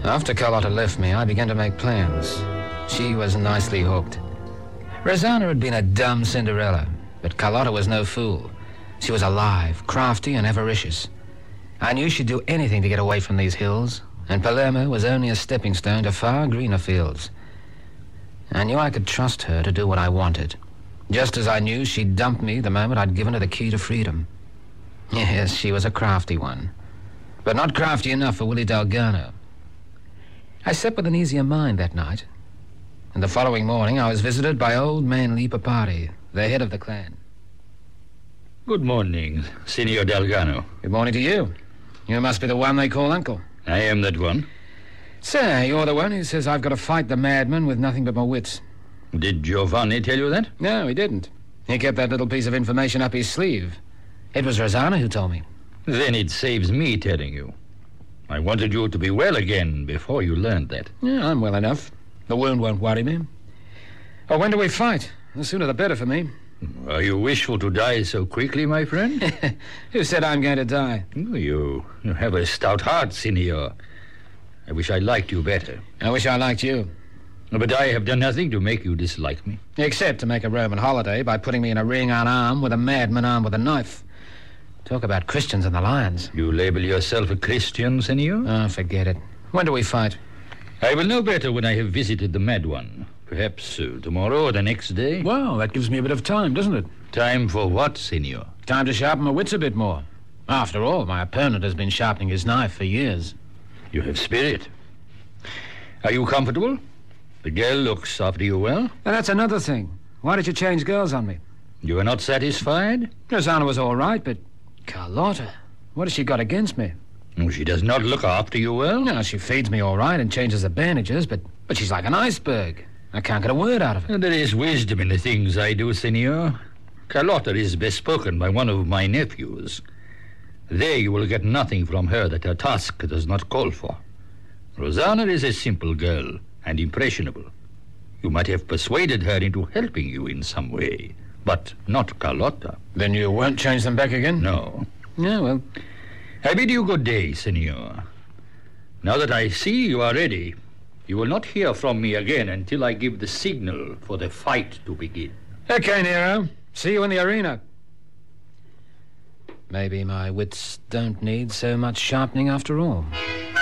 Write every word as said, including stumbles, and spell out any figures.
After Carlotta left me, I began to make plans. She was nicely hooked. Rosanna had been a dumb Cinderella, but Carlotta was no fool. She was alive, crafty, and avaricious. I knew she'd do anything to get away from these hills, and Palermo was only a stepping stone to far greener fields. I knew I could trust her to do what I wanted, just as I knew she'd dump me the moment I'd given her the key to freedom. Yes, she was a crafty one, but not crafty enough for Willie Delgado. I slept with an easier mind that night, and the following morning I was visited by old man Lipapari, the head of the clan. Good morning, Senor Delgado. Good morning to you. You must be the one they call Uncle. I am that one. Sir, you're the one who says I've got to fight the madman with nothing but my wits. Did Giovanni tell you that? No, he didn't. He kept that little piece of information up his sleeve. It was Rosanna who told me. Then it saves me telling you. I wanted you to be well again before you learned that. Yeah, I'm well enough. The wound won't worry me. Oh, when do we fight? The sooner the better for me. Are you wishful to die so quickly, my friend? Who said I'm going to die? You, you have a stout heart, Senor. I wish I liked you better. I wish I liked you. But I have done nothing to make you dislike me. Except to make a Roman holiday by putting me in a ring unarmed with a madman armed with a knife. Talk about Christians and the lions. You label yourself a Christian, Senor? Oh, forget it. When do we fight? I will know better when I have visited the mad one. Perhaps uh, tomorrow or the next day. Well, that gives me a bit of time, doesn't it? Time for what, Senor? Time to sharpen my wits a bit more. After all, my opponent has been sharpening his knife for years. You have spirit. Are you comfortable? The girl looks after you well? And that's another thing. Why did you change girls on me? You are not satisfied? Rosanna was all right, but Carlotta, what has she got against me? Oh, she does not look after you well? No, she feeds me all right and changes the bandages, but, but she's like an iceberg. I can't get a word out of her. There is wisdom in the things I do, Senor. Carlotta is bespoken by one of my nephews. There you will get nothing from her that her task does not call for. Rosanna is a simple girl and impressionable. You might have persuaded her into helping you in some way, but not Carlotta. Then you won't change them back again? No. Yeah, well... I bid you good day, Senor. Now that I see you are ready, you will not hear from me again until I give the signal for the fight to begin. Okay, Nero. See you in the arena. Maybe my wits don't need so much sharpening after all.